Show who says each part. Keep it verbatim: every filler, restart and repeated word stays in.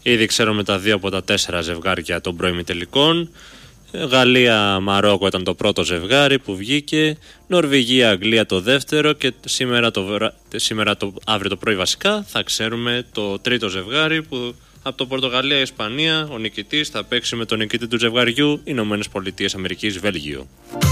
Speaker 1: Ήδη ξέρουμε τα δύο από τα τέσσερα ζευγάρια των προημιτελικών. Γαλλία-Μαρόκο ήταν το πρώτο ζευγάρι που βγήκε. Νορβηγία-Αγγλία το δεύτερο. Και σήμερα, το, σήμερα το, αύριο το πρωί βασικά θα ξέρουμε το τρίτο ζευγάρι που από το Πορτογαλία-Ισπανία ο νικητής θα παίξει με τον νικητή του ζευγαριού Ηνωμένες Πολιτείες Αμερικής Βέλγιο.